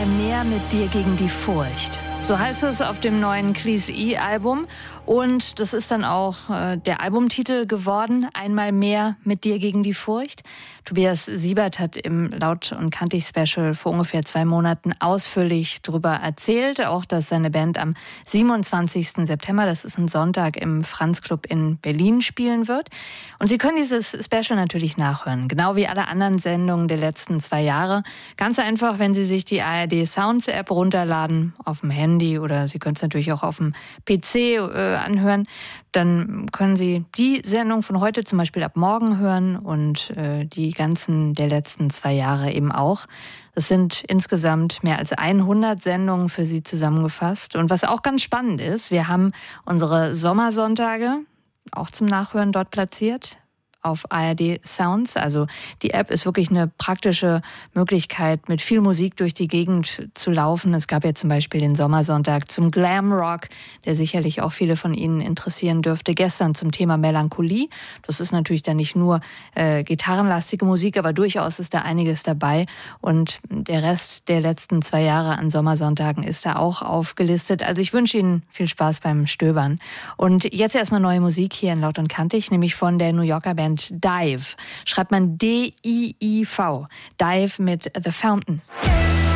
Einmal mehr mit dir gegen die Furcht. So heißt es auf dem neuen Cleese E-Album. Und das ist dann auch der Albumtitel geworden, Einmal mehr mit dir gegen die Furcht. Tobias Siebert hat im Laut und Kantig Special vor ungefähr 2 Monaten ausführlich darüber erzählt. Auch, dass seine Band am 27. September, das ist ein Sonntag, im Franz Club in Berlin spielen wird. Und Sie können dieses Special natürlich nachhören, genau wie alle anderen Sendungen der letzten 2 Jahre. Ganz einfach, wenn Sie sich die ARD Sounds App runterladen, auf dem Handy, oder Sie können es natürlich auch auf dem PC anhören, dann können Sie die Sendung von heute zum Beispiel ab morgen hören und die ganzen der letzten 2 Jahre eben auch. Es sind insgesamt mehr als 100 Sendungen für Sie zusammengefasst. Und was auch ganz spannend ist, wir haben unsere Sommersonntage auch zum Nachhören dort platziert auf ARD Sounds. Also die App ist wirklich eine praktische Möglichkeit, mit viel Musik durch die Gegend zu laufen. Es gab ja zum Beispiel den Sommersonntag zum Glam Rock, der sicherlich auch viele von Ihnen interessieren dürfte. Gestern zum Thema Melancholie. Das ist natürlich dann nicht nur gitarrenlastige Musik, aber durchaus ist da einiges dabei. Und der Rest der letzten 2 Jahre an Sommersonntagen ist da auch aufgelistet. Also ich wünsche Ihnen viel Spaß beim Stöbern. Und jetzt erstmal neue Musik hier in Laut und Kantig, nämlich von der New Yorker Band Dive. Schreibt man D-I-I-V. Dive mit The Fountain.